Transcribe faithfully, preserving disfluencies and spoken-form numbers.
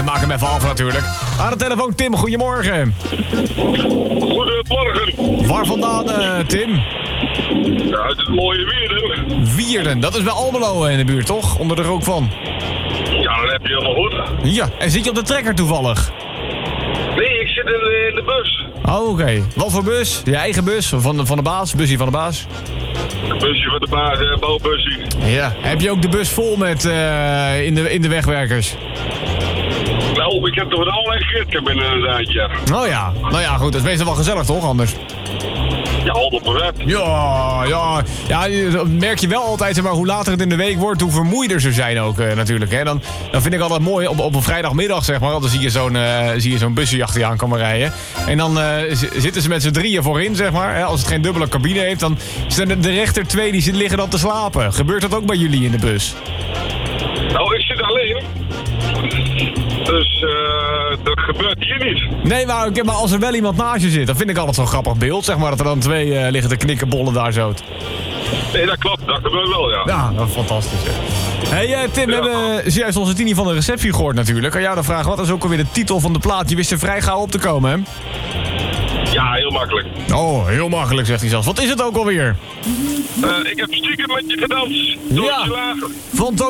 Maak hem even af natuurlijk. Aan de telefoon Tim, goedemorgen. Goedemorgen. Waar vandaan, uh, Tim? Ja, uit het mooie Wierden. Wierden, dat is bij Almelo in de buurt, toch? Onder de rook van. Ja, dat heb je helemaal goed. Ja, en zit je op de trekker toevallig? Nee, ik zit in de, in de bus. Oh, oké. Okay. Wat voor bus? Je eigen bus? Van de, van de baas? Busje van de baas? Een busje van de baas, een bouwbusje. Ja. Heb je ook de bus vol met uh, in, de, in de wegwerkers? Nou, ik heb toch een allerlei gridje binnen een zaadje. Oh ja. Nou ja, goed. Dat is meestal wel gezellig, toch? Anders. Ja, honderd procent. Ja, ja. Ja, dan merk je wel altijd, zeg maar, hoe later het in de week wordt, hoe vermoeider ze zijn ook uh, natuurlijk. Hè. Dan, dan vind ik altijd mooi, op, op een vrijdagmiddag, zeg maar, dan zie je zo'n uh, zie je zo'n busje achter je aan komen rijden. En dan uh, z- zitten ze met z'n drieën voorin, zeg maar. Hè. Als het geen dubbele cabine heeft, dan zijn de, de rechter twee die liggen dan te slapen. Gebeurt dat ook bij jullie in de bus? Nou, ik zit alleen. Dus uh, dat gebeurt hier niet. Nee, maar, maar als er wel iemand naast je zit, dan vind ik altijd zo'n grappig beeld, zeg maar, dat er dan twee uh, liggen te knikkenbollen daar zo. Nee, dat klopt. Dat gebeurt wel, ja. Ja, dat is fantastisch. Hè. Hey uh, Tim, ja. We hebben zojuist onze Tini van de receptie gehoord natuurlijk. Kan jou dan vragen, wat is ook alweer de titel van de plaat? Je wist er vrij gauw op te komen, hè? Ja, heel makkelijk. Oh, heel makkelijk, zegt hij zelfs. Wat is het ook alweer? Uh, ik heb stiekem met je gedanst. Door ja, je lagen. van